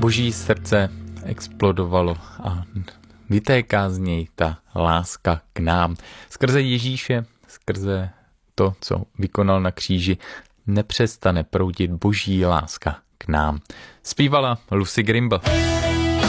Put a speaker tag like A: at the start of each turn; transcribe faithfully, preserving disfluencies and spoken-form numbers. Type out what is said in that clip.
A: boží srdce explodovalo a vytéká z něj ta láska k nám. Skrze Ježíše, skrze to, co vykonal na kříži, nepřestane proudit boží láska k nám. Zpívala Lucy Grimble.